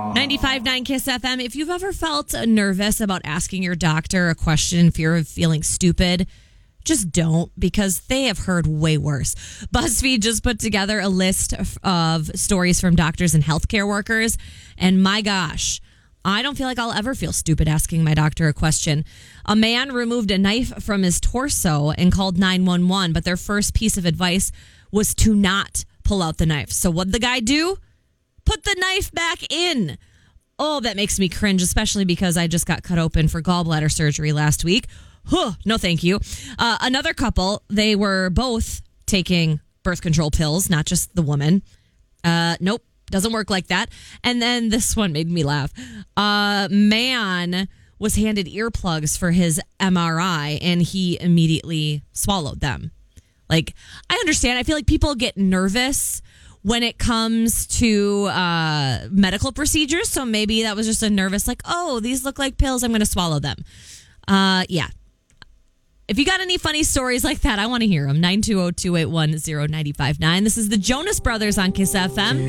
95.9 Kiss FM. If you've ever felt nervous about asking your doctor a question in fear of feeling stupid, just don't, because they have heard way worse. BuzzFeed just put together a list of stories from doctors and healthcare workers. And my gosh, I don't feel like I'll ever feel stupid asking my doctor a question. A man removed a knife from his torso and called 911, but their first piece of advice was to not pull out the knife. So what'd the guy do? Put the knife back in. Oh, that makes me cringe, especially because I just got cut open for gallbladder surgery last week. Huh, no, thank you. Another couple, they were both taking birth control pills, not just the woman. Nope, doesn't work like that. And then this one made me laugh. Man was handed earplugs for his MRI, and he immediately swallowed them. Like, I understand. I feel like people get nervous when it comes to medical procedures. So maybe that was just a nervous, like, oh, these look like pills, I'm going to swallow them. Yeah. If you got any funny stories like that, I want to hear them. 920-281-0959. This is the Jonas Brothers on Kiss FM.